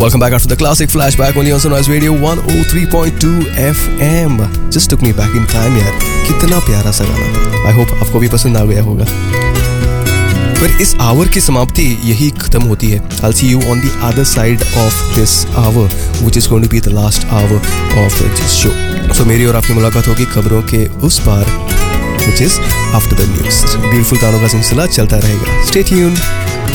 Welcome back after the classic flashback only on Sunrise Radio 103.2 FM. Just took me back in time यार, कितना प्यारा सा गाना. I hope आपको भी पसंद आ गया होगा. पर इस आवर की समाप्ति यही खत्म होती है. I'll see you on the other side of this hour, which is going to be the last hour of this show. So मेरी और आपकी मुलाकात होगी खबरों के उस पार, which is after the news. Beautiful गानों का सिलसिला चलता रहेगा. Stay tuned.